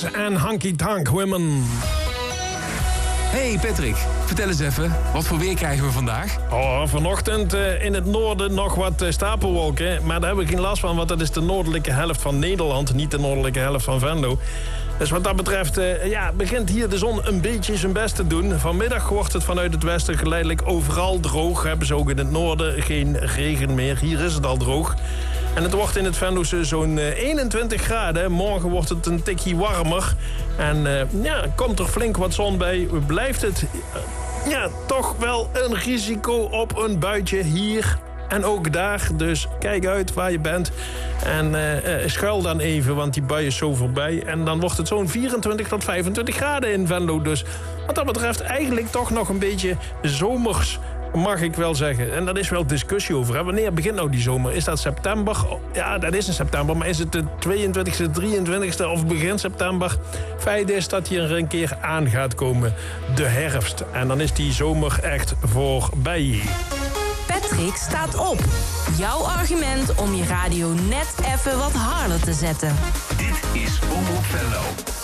Dance en Hanky Tank Women. Hey Patrick, vertel eens even, wat voor weer krijgen we vandaag? Vanochtend in het noorden nog wat stapelwolken. Maar daar hebben we geen last van, want dat is de noordelijke helft van Nederland. Niet de noordelijke helft van Venlo. Dus wat dat betreft begint hier de zon een beetje zijn best te doen. Vanmiddag wordt het vanuit het westen geleidelijk overal droog. Hebben ze ook in het noorden geen regen meer. Hier is het al droog. En het wordt in het Venlose zo'n 21 graden. Morgen wordt het een tikje warmer. En komt er flink wat zon bij. Blijft het toch wel een risico op een buitje hier en ook daar. Dus kijk uit waar je bent. En schuil dan even, want die bui is zo voorbij. En dan wordt het zo'n 24 tot 25 graden in Venlo. Dus wat dat betreft eigenlijk toch nog een beetje zomers, mag ik wel zeggen. En daar is wel discussie over. Hè? Wanneer begint nou die zomer? Is dat september? Ja, dat is in september. Maar is het de 22e, 23e of begin september? Feit is dat hier een keer aan gaat komen. De herfst. En dan is die zomer echt voorbij. Patrick staat op. Jouw argument om je radio net even wat harder te zetten. Dit is Omroep Venlo.